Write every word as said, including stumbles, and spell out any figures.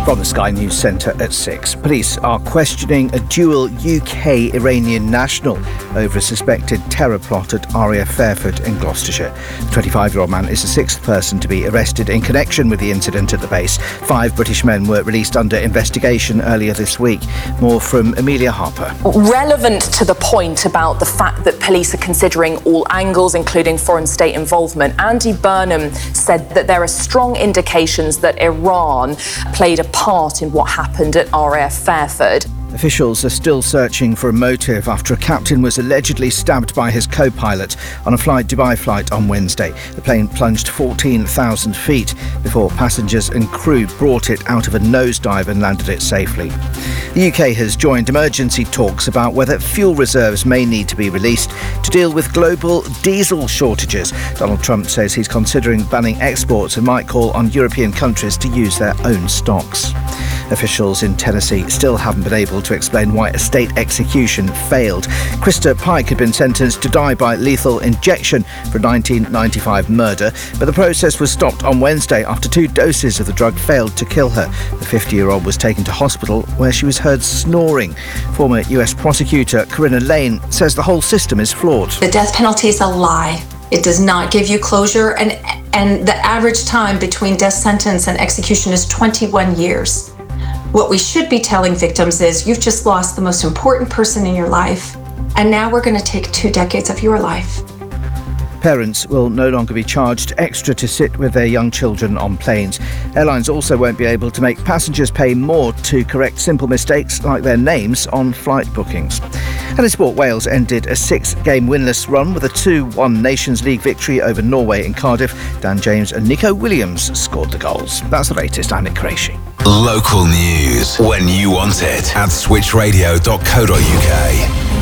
From the Sky News Centre at six. Police are questioning a dual U K-Iranian national over a suspected terror plot at R A F Fairford in Gloucestershire. The twenty-five-year-old man is the sixth person to be arrested in connection with the incident at the base. Five British men were released under investigation earlier this week. More from Amelia Harper. Relevant to the point about the fact that police are considering all angles, including foreign state involvement, Andy Burnham said that there are strong indications that Iran played a part in what happened at R A F Fairford. Officials are still searching for a motive after a captain was allegedly stabbed by his co-pilot on a Fly Dubai flight on Wednesday. The plane plunged fourteen thousand feet before passengers and crew brought it out of a nosedive and landed it safely. The U K has joined emergency talks about whether fuel reserves may need to be released to deal with global diesel shortages. Donald Trump says he's considering banning exports and might call on European countries to use their own stocks. Officials in Tennessee still haven't been able to explain why a state execution failed. Krista Pike had been sentenced to die by lethal injection for a nineteen ninety-five murder, but the process was stopped on Wednesday after two doses of the drug failed to kill her. The fifty-year-old was taken to hospital where she was heard snoring. Former U S prosecutor Corinna Lane says the whole system is flawed. The death penalty is a lie. It does not give you closure, and and the average time between death sentence and execution is twenty-one years. What we should be telling victims is, you've just lost the most important person in your life, and now we're going to take two decades of your life. Parents will no longer be charged extra to sit with their young children on planes. Airlines also won't be able to make passengers pay more to correct simple mistakes like their names on flight bookings. And in sport, Wales ended a six-game winless run with a two one Nations League victory over Norway in Cardiff. Dan James and Nico Williams scored the goals. That's the latest. I'm Nick Qureshi. Local news when you want it at switch radio dot co dot uk.